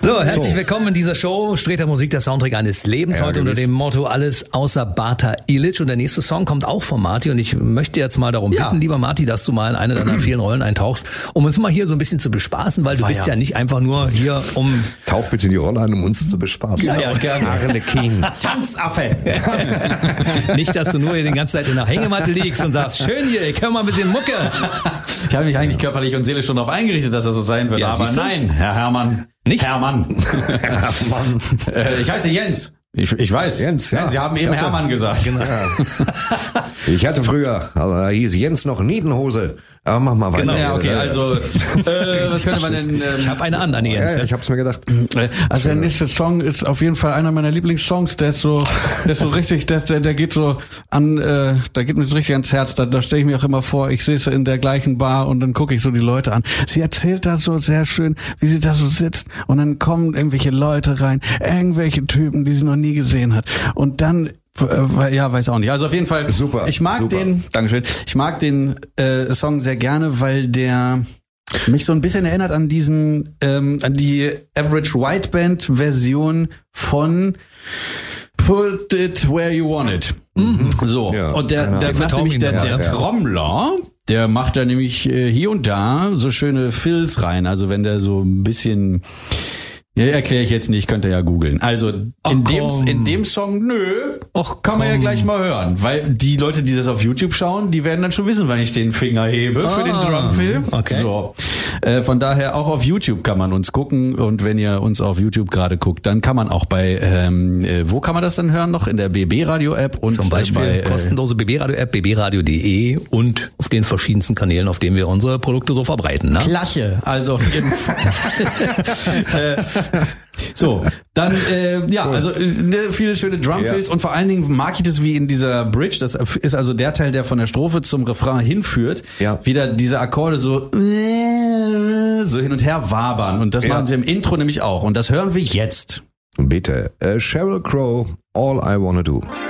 So, herzlich willkommen in dieser Show. Streter Musik, der Soundtrack eines Lebens. Heute unter dem Motto Alles außer Bata Ilic. Und der nächste Song kommt auch von Marty. Und ich möchte jetzt mal darum bitten, lieber Marty, dass du mal in eine deiner vielen Rollen eintauchst, um uns mal hier so ein bisschen zu bespaßen, weil du bist ja nicht einfach nur hier, um... Tauch bitte in die Rolle ein, um uns zu bespaßen. Ja, gerne. King. Tanzaffe. Nicht, dass du nur hier die ganze Zeit in der Hängematte liegst und sagst, schön hier, ich höre mal ein bisschen Mucke. Ich habe mich eigentlich körperlich und seelisch schon darauf eingerichtet, dass das so sein wird. Ja, aber nein, Herr Hermann. Nicht? Hermann. Ich heiße Jens. Ich weiß. Jens, ja. Sie haben eben Hermann gesagt. Genau. Ich hatte früher, aber da hieß Jens noch Niedenhose. Aber mach mal weiter. Genau. Ja, okay, also was könnte man denn... Ich habe eine an Jens. Ja, ich hab's mir gedacht. Also der nächste Song ist auf jeden Fall einer meiner Lieblingssongs. Der ist so richtig, der geht so an, da geht mir so richtig ans Herz. Da stelle ich mir auch immer vor, ich sitze in der gleichen Bar und dann gucke ich so die Leute an. Sie erzählt da so sehr schön, wie sie da so sitzt und dann kommen irgendwelche Leute rein, irgendwelche Typen, die sie noch nie gesehen hat. Und dann weiß auch nicht. Also auf jeden Fall super. Ich mag den, Dankeschön. Ich mag den Song sehr gerne, weil der mich so ein bisschen erinnert an diesen an die Average White Band Version von Put It Where You Want It. Mhm. So, ja, und der macht nämlich der Trommler, der macht da nämlich hier und da so schöne Fills rein. Also wenn der so ein bisschen... Ja, erkläre ich jetzt nicht, könnt ihr ja googeln. Also in dem Song, kann man ja gleich mal hören. Weil die Leute, die das auf YouTube schauen, die werden dann schon wissen, wann ich den Finger hebe für den Drumfill. Okay. So. Von daher auch auf YouTube kann man uns gucken. Und wenn ihr uns auf YouTube gerade guckt, dann kann man auch bei, wo kann man das dann hören noch? In der BB Radio App und zum Beispiel bei kostenlose BB Radio App, bbradio.de und auf den verschiedensten Kanälen, auf denen wir unsere Produkte so verbreiten. Ne? Klasse, also auf jeden Fall. So, dann, also viele schöne Drumfills und vor allen Dingen mag ich das wie in dieser Bridge, das ist also der Teil, der von der Strophe zum Refrain hinführt, wieder diese Akkorde so hin und her wabern und das machen sie im Intro nämlich auch und das hören wir jetzt. Bitte, Sheryl Crow, All I Wanna Do.